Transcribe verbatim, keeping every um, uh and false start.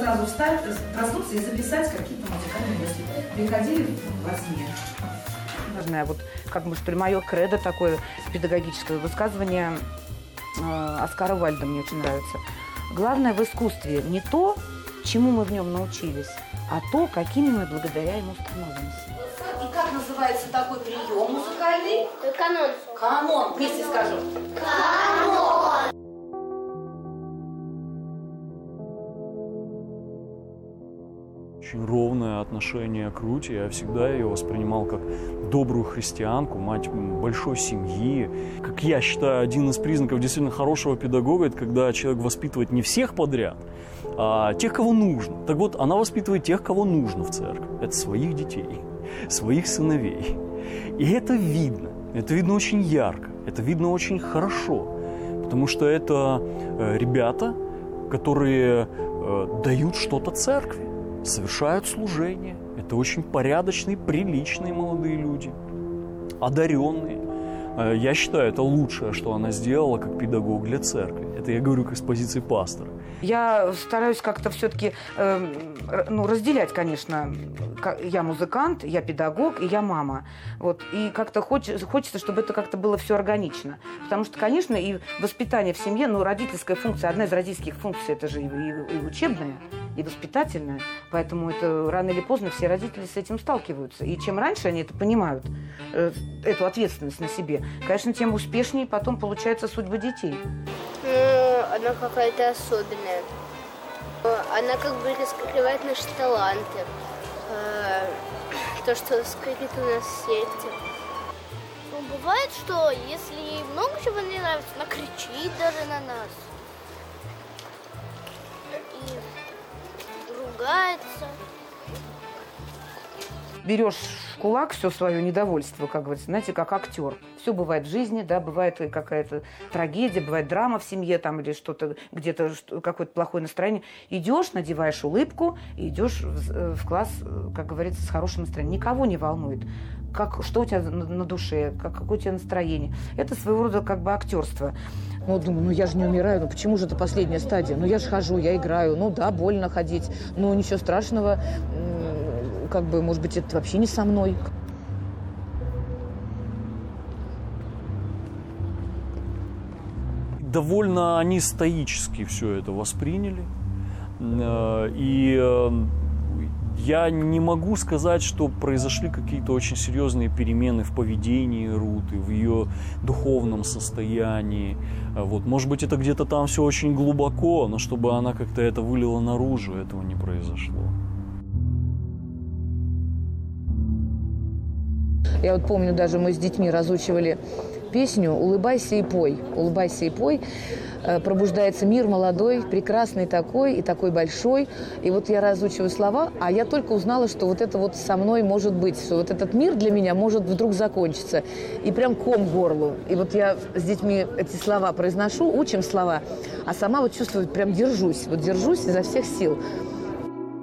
сразу встать, проснуться и записать какие-то музыкальные мысли. Приходили во сне. Важное, вот как бы, что ли, мое кредо такое педагогическое высказывание э, Оскара Вальда мне очень нравится. Главное в искусстве не то, чему мы в нем научились, а то, какими мы благодаря ему становимся. И как называется такой прием музыкальный? Канон. Канон. Вместе скажем. Канон. Очень ровное отношение к Рути. Я всегда ее воспринимал как добрую христианку, мать большой семьи. Как я считаю, один из признаков действительно хорошего педагога – это когда человек воспитывает не всех подряд, а тех, кого нужно. Так вот, она воспитывает тех, кого нужно в церкви. Это своих детей, своих сыновей. И это видно. Это видно очень ярко. Это видно очень хорошо. Потому что это ребята, которые дают что-то церкви, совершают служение. Это очень порядочные, приличные молодые люди, одаренные. Я считаю, это лучшее, что она сделала как педагог для церкви. Это я говорю как с позиции пастора. Я стараюсь как-то все-таки э, ну, разделять, конечно. Я музыкант, я педагог и я мама. Вот. И как-то хоч, хочется, чтобы это как-то было все органично. Потому что, конечно, и воспитание в семье, ну, родительская функция, одна из родительских функций, это же и, и, и учебная, и воспитательная. Поэтому это рано или поздно все родители с этим сталкиваются. И чем раньше они это понимают, э, эту ответственность на себе, конечно, тем успешнее потом получается судьба детей. Ну, она какая-то особенная. Она как бы раскрывает наши таланты. То, что скрипит у нас в сердце. Ну, бывает, что если ей много чего не нравится, она кричит даже на нас. И ругается. Берешь в кулак все свое недовольство, как говорится, знаете, как актер. Все бывает в жизни, да, бывает какая-то трагедия, бывает драма в семье там или что-то, где-то какое-то плохое настроение. Идешь, надеваешь улыбку и идешь в, в класс, как говорится, с хорошим настроением. Никого не волнует, как, что у тебя на, на душе, как, какое у тебя настроение. Это своего рода как бы актерство. Ну, думаю, ну я же не умираю, ну почему же это последняя стадия? Ну я же хожу, я играю, ну да, больно ходить, но ничего страшного. Как бы, может быть, это вообще не со мной. Довольно они стоически все это восприняли. И я не могу сказать, что произошли какие-то очень серьезные перемены в поведении Руты, в ее духовном состоянии. Вот. Может быть, это где-то там все очень глубоко, но чтобы она как-то это вылила наружу, этого не произошло. Я вот помню, даже мы с детьми разучивали песню «Улыбайся и пой». «Улыбайся и пой». Пробуждается мир молодой, прекрасный такой и такой большой. И вот я разучиваю слова, а я только узнала, что вот это вот со мной может быть, что вот этот мир для меня может вдруг закончиться. И прям ком к горлу. И вот я с детьми эти слова произношу, учим слова, а сама вот чувствую, прям держусь, вот держусь изо всех сил.